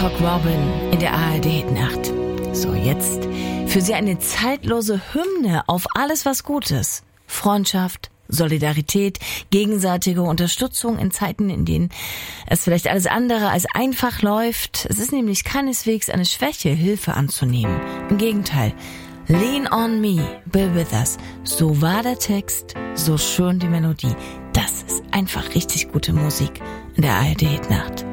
Cock Robin in der ARD-Nacht. So, jetzt für Sie eine zeitlose Hymne auf alles, was gut ist. Freundschaft, Solidarität, gegenseitige Unterstützung in Zeiten, in denen es vielleicht alles andere als einfach läuft. Es ist nämlich keineswegs eine Schwäche, Hilfe anzunehmen. Im Gegenteil. Lean on me, be with us. So war der Text, so schön die Melodie. Das ist einfach richtig gute Musik in der ARD-Nacht.